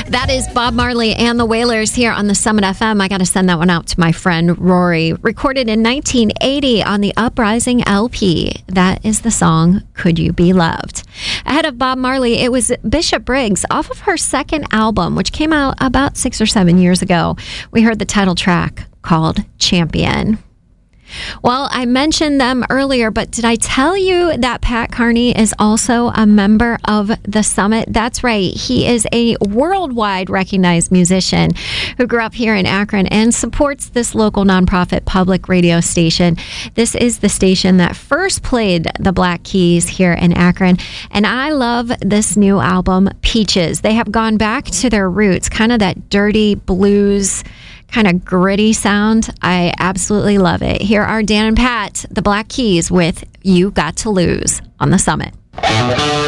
That is Bob Marley and the Wailers here on the Summit FM. I got to send that one out to my friend Rory. Recorded in 1980 on the Uprising LP. That is the song, Could You Be Loved? Ahead of Bob Marley, it was Bishop Briggs off of her second album, which came out about 6 or 7 years ago. We heard the title track called Champion. Well, I mentioned them earlier, but did I tell you that Pat Carney is also a member of the Summit? That's right. He is a worldwide recognized musician who grew up here in Akron and supports this local nonprofit public radio station. This is the station that first played the Black Keys here in Akron, and I love this new album, Peaches. They have gone back to their roots, kind of that dirty blues, kind of gritty sound. I absolutely love it. Here are Dan and Pat, the Black Keys, with You Got to Lose on the Summit.